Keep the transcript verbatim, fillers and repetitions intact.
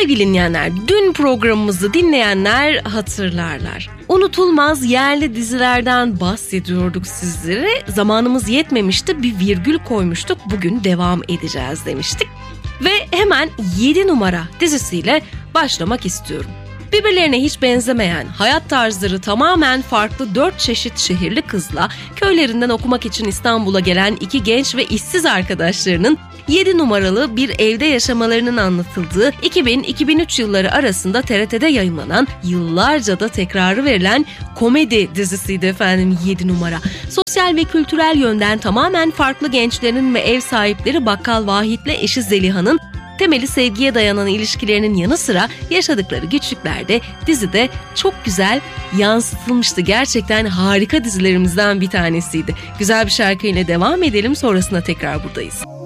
Sevgili dinleyenler, dün programımızı dinleyenler hatırlarlar. Unutulmaz yerli dizilerden bahsediyorduk sizlere. Zamanımız yetmemişti, bir virgül koymuştuk. Bugün devam edeceğiz demiştik. Ve hemen yedi numara dizisiyle başlamak istiyorum. Birbirlerine hiç benzemeyen, hayat tarzları tamamen farklı dört çeşit şehirli kızla köylerinden okumak için İstanbul'a gelen iki genç ve işsiz arkadaşlarının yedi numaralı bir evde yaşamalarının anlatıldığı iki bin iki bin üç yılları arasında T R T'de yayınlanan, yıllarca da tekrarı verilen komedi dizisiydi efendim yedi numara. Sosyal ve kültürel yönden tamamen farklı gençlerin ve ev sahipleri Bakkal Vahit'le eşi Zeliha'nın temeli sevgiye dayanan ilişkilerinin yanı sıra yaşadıkları güçlükler de dizide çok güzel yansıtılmıştı. Gerçekten harika dizilerimizden bir tanesiydi. Güzel bir şarkıyla devam edelim, sonrasında tekrar buradayız.